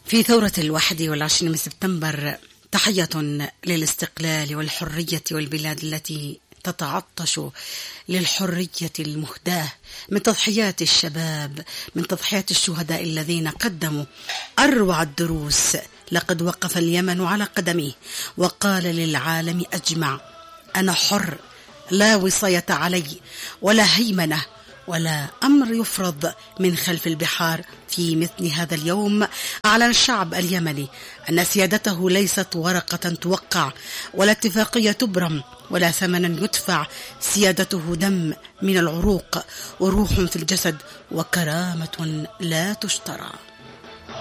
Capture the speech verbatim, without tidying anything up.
في ثورة الواحد والعشرين من سبتمبر تحية للاستقلال والحرية والبلاد التي تتعطش للحرية المهداة، من تضحيات الشباب، من تضحيات الشهداء الذين قدموا أروع الدروس. لقد وقف اليمن على قدمه وقال للعالم أجمع: أنا حر، لا وصاية علي ولا هيمنة ولا أمر يفرض من خلف البحار. في مثل هذا اليوم أعلن الشعب اليمني أن سيادته ليست ورقة توقع ولا اتفاقية تبرم ولا ثمنا يدفع. سيادته دم من العروق وروح في الجسد وكرامة لا تشترى.